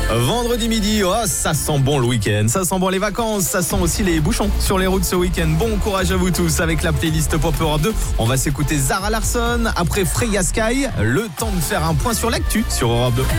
Vendredi midi, oh, ça sent bon le week-end, ça sent bon les vacances, ça sent aussi les bouchons sur les routes ce week-end. Bon courage à vous tous avec la playlist Pop Europe 2. On va s'écouter Zara Larsson, après Freya Sky. Le temps de faire un point sur l'actu sur Europe 2.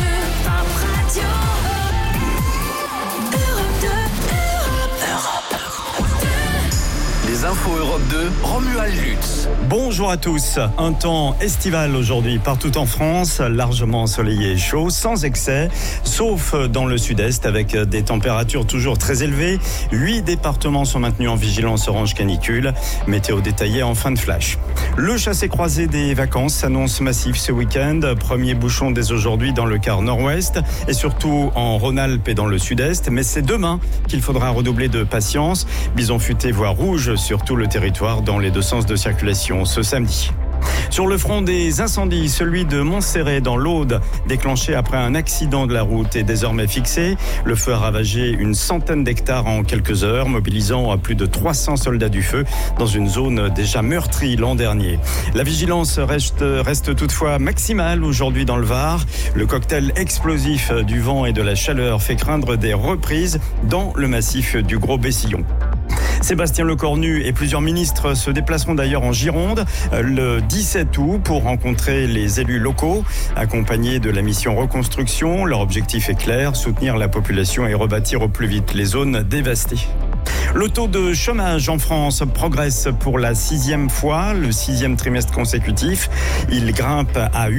Les infos Europe 2, Romuald Lutz. Bonjour à tous. Un temps estival aujourd'hui partout en France, largement ensoleillé et chaud, sans excès, sauf dans le sud-est avec des températures toujours très élevées. 8 départements sont maintenus en vigilance orange canicule. Météo détaillée en fin de flash. Le chassé-croisé des vacances s'annonce massif ce week-end. Premier bouchon dès aujourd'hui dans le quart nord-ouest et surtout en Rhône-Alpes et dans le sud-est. Mais c'est demain qu'il faudra redoubler de patience. Bison futé voire rouge sur tout le territoire dans les deux sens de circulation ce samedi. Sur le front des incendies, celui de Montserrat dans l'Aude, déclenché après un accident de la route, est désormais fixé. Le feu a ravagé une centaine d'hectares en quelques heures, mobilisant plus de 300 soldats du feu dans une zone déjà meurtrie l'an dernier. La vigilance reste toutefois maximale aujourd'hui dans le Var. Le cocktail explosif du vent et de la chaleur fait craindre des reprises dans le massif du Gros-Bessillon. Sébastien Lecornu et plusieurs ministres se déplaceront d'ailleurs en Gironde le 17 août pour rencontrer les élus locaux, accompagnés de la mission reconstruction. Leur objectif est clair, soutenir la population et rebâtir au plus vite les zones dévastées. Le taux de chômage en France progresse pour la 6e fois, le 6e trimestre consécutif. Il grimpe à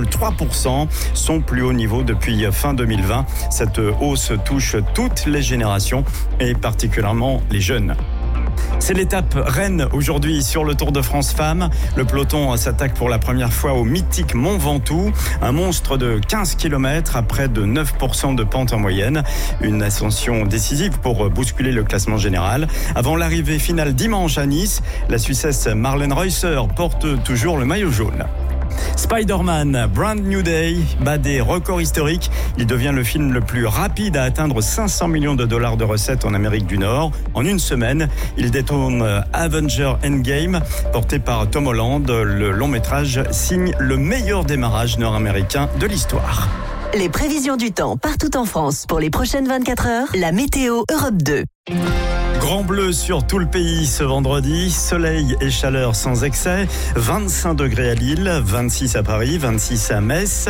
8,3%, son plus haut niveau depuis fin 2020. Cette hausse touche toutes les générations et particulièrement les jeunes. C'est l'étape reine aujourd'hui sur le Tour de France Femmes. Le peloton s'attaque pour la première fois au mythique Mont Ventoux, un monstre de 15 km à près de 9% de pente en moyenne. Une ascension décisive pour bousculer le classement général. Avant l'arrivée finale dimanche à Nice, la Suissesse Marlene Reusser porte toujours le maillot jaune. Spider-Man, Brand New Day, bat des records historiques. Il devient le film le plus rapide à atteindre 500 millions de dollars de recettes en Amérique du Nord. En une semaine, il détrône Avengers Endgame, porté par Tom Holland. Le long métrage signe le meilleur démarrage nord-américain de l'histoire. Les prévisions du temps partout en France pour les prochaines 24 heures. La météo Europe 2. Grand bleu sur tout le pays ce vendredi, soleil et chaleur sans excès, 25 degrés à Lille, 26 à Paris, 26 à Metz,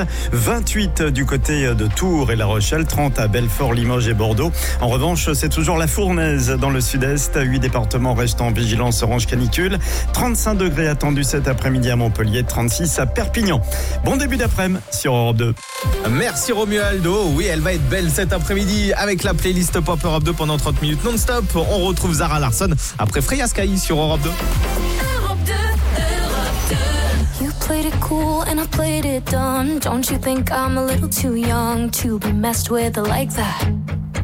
28 du côté de Tours et La Rochelle, 30 à Belfort, Limoges et Bordeaux. En revanche, c'est toujours la fournaise dans le sud-est, 8 départements restent en vigilance orange canicule, 35 degrés attendus cet après-midi à Montpellier, 36 à Perpignan. Bon début d'après-midi sur Europe 2. Merci Romualdo. Oui, elle va être belle cet après-midi avec la playlist Pop Europe 2 pendant 30 minutes non-stop. On retrouve Zara Larsson après Freya Sky sur Europe 2. You played it cool and I played it dumb. Don't you think I'm a little too young to be messed with like that?